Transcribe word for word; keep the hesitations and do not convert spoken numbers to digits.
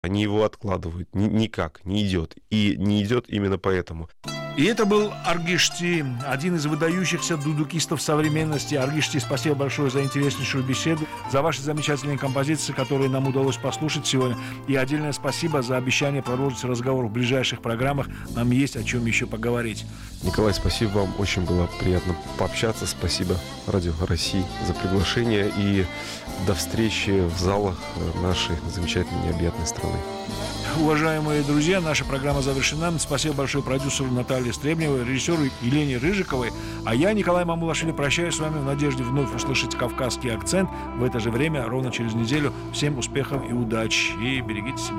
Они его откладывают. Ни- никак не идет. И не идет именно поэтому. И это был Аргишти, один из выдающихся дудукистов современности. Аргишти, спасибо большое за интереснейшую беседу, за ваши замечательные композиции, которые нам удалось послушать сегодня. И отдельное спасибо за обещание продолжить разговор в ближайших программах. Нам есть о чем еще поговорить. Николай, спасибо вам. Очень было приятно пообщаться. Спасибо Радио России за приглашение. И до встречи в залах нашей замечательной необъятной страны. Уважаемые друзья, наша программа завершена. Спасибо большое продюсеру Наталье Стребневой, режиссеру Елене Рыжиковой. А я, Николай Мамулашвили, прощаюсь с вами в надежде вновь услышать кавказский акцент в это же время, ровно через неделю. Всем успехов и удачи. И берегите себя.